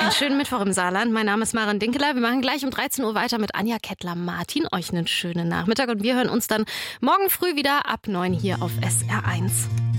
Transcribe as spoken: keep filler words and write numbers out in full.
Einen schönen Mittwoch im Saarland. Mein Name ist Maren Dinkeler. Wir machen gleich um dreizehn Uhr weiter mit Anja Kettler-Martin. Euch einen schönen Nachmittag und wir hören uns dann morgen früh wieder ab neun hier auf S R eins.